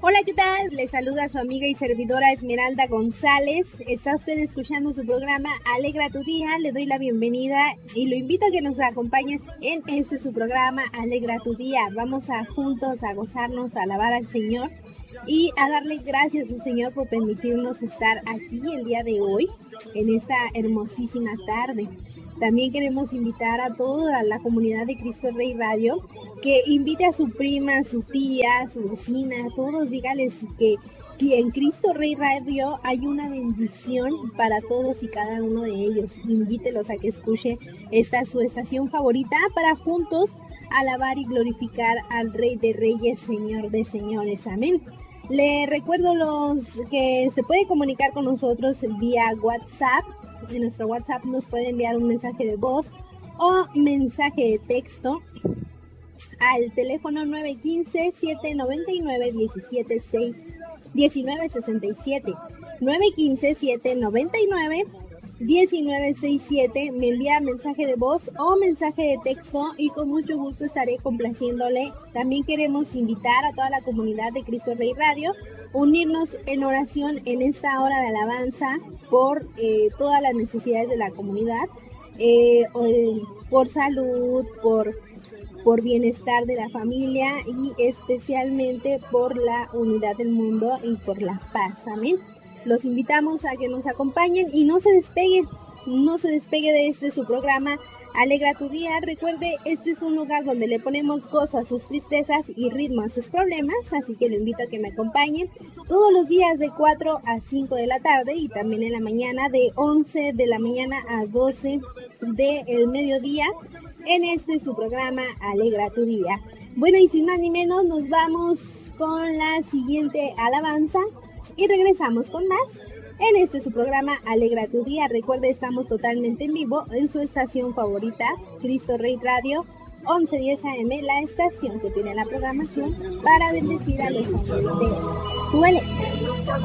Hola, ¿qué tal? Les saluda su amiga y servidora Esmeralda González. Está usted escuchando su programa Alegra tu Día. Le doy la bienvenida y lo invito a que nos acompañes en su programa Alegra tu Día. Vamos a juntos a gozarnos, a alabar al Señor y a darle gracias al Señor por permitirnos estar aquí el día de hoy, en esta hermosísima tarde. También queremos invitar a toda la comunidad de Cristo Rey Radio que invite a su prima, su tía, su vecina, a todos, dígales que en Cristo Rey Radio hay una bendición para todos y cada uno de ellos. Invítelos a que escuche esta su estación favorita para juntos alabar y glorificar al Rey de Reyes, Señor de Señores. Amén. Le recuerdo que se puede comunicar con nosotros vía WhatsApp. En nuestro WhatsApp nos puede enviar un mensaje de voz o mensaje de texto al teléfono 915-799-1967. 915-799-1967. Me envía mensaje de voz o mensaje de texto y con mucho gusto estaré complaciéndole. También queremos invitar a toda la comunidad de Cristo Rey Radio unirnos en oración en esta hora de alabanza por todas las necesidades de la comunidad, por salud, por bienestar de la familia y especialmente por la unidad del mundo y por la paz. Amén. Los invitamos a que nos acompañen y no se despegue de su programa Alegra tu Día. Recuerde, este es un lugar donde le ponemos gozo a sus tristezas y ritmo a sus problemas, así que lo invito a que me acompañe todos los días de 4 a 5 de la tarde y también en la mañana de 11 de la mañana a 12 del mediodía en su programa Alegra tu Día. Bueno, y sin más ni menos, nos vamos con la siguiente alabanza y regresamos con más en su programa Alegra tu Día. Recuerde, estamos totalmente en vivo en su estación favorita, Cristo Rey Radio 1110 AM, la estación que tiene la programación para bendecir a los hombres de su elección.